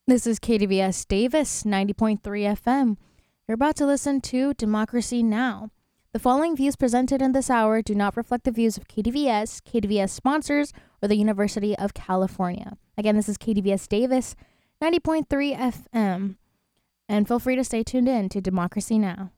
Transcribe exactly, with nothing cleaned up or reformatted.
This is K D V S Davis, ninety point three F M. You're about to listen to Democracy Now! The following views presented in this hour do not reflect the views of K D V S, K D V S sponsors, or the University of California. Again, this is K D V S Davis, ninety point three F M. And feel free to stay tuned in to Democracy Now!